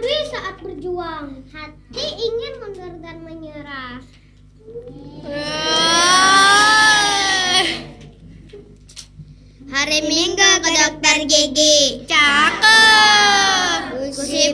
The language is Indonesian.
berdiri saat berjuang. Hati ingin mundur dan menyerah. Hari Minggu ke dokter gigi. Cakep. Kursi